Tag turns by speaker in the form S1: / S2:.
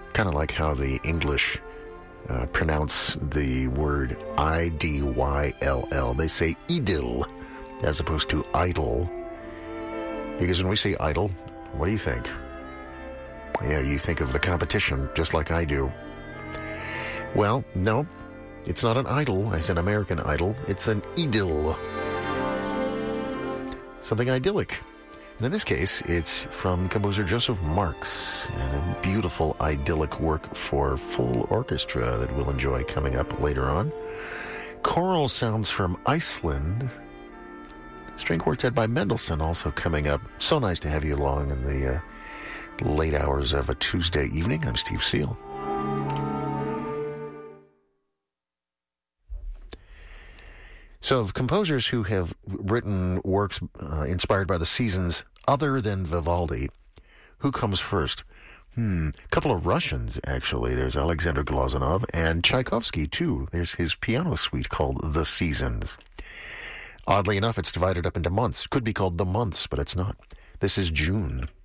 S1: Kind of like how the English pronounce the word I-D-Y-L-L. They say idyll as opposed to idle. Because when we say idle, what do you think? Yeah, you think of the competition, just like I do. Well, no, it's not an idol as an American Idol. It's an idyll. Something idyllic. And in this case, it's from composer Joseph Marx, and a beautiful idyllic work for full orchestra that we'll enjoy coming up later on. Choral sounds from Iceland. String quartet by Mendelssohn also coming up. So nice to have you along in the late hours of a Tuesday evening. I'm Steve Seal. So of composers who have written works inspired by the seasons other than Vivaldi, who comes first? A couple of Russians, actually. There's Alexander Glazunov and Tchaikovsky, too. There's his piano suite called The Seasons. Oddly enough, it's divided up into months. Could be called The Months, but it's not. This is June.